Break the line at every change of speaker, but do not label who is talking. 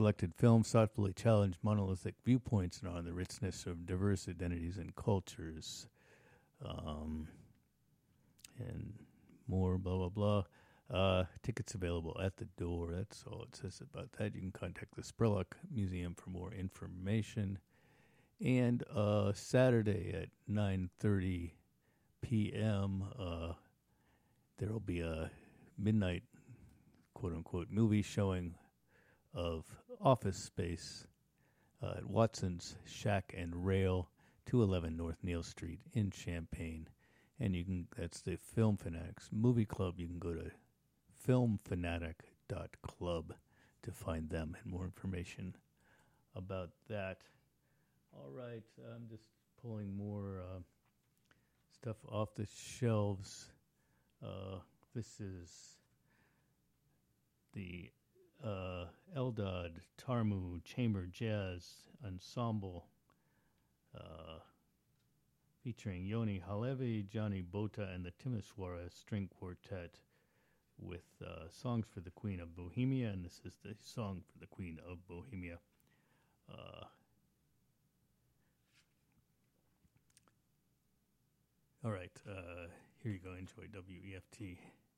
selected films thoughtfully challenge monolithic viewpoints and honor the richness of diverse identities and cultures. And more, blah, blah, blah. Tickets available at the door. That's all it says about that. You can contact the Spurlock Museum for more information. And Saturday at 9:30 p.m., there will be a midnight, quote-unquote, movie showing of Office Space at Watson's Shack and Rail, 211 North Neal Street in Champaign. And that's the Film Fanatics Movie Club. You can go to filmfanatic.club to find them and more information about that. All right, I'm just pulling more stuff off the shelves. This is the Eldad Tarmu Chamber Jazz Ensemble featuring Yoni Halevi, Johnny Bota, and the Timisoara String Quartet with Songs for the Queen of Bohemia, and this is the Song for the Queen of Bohemia. All right, here you go. Enjoy WEFT.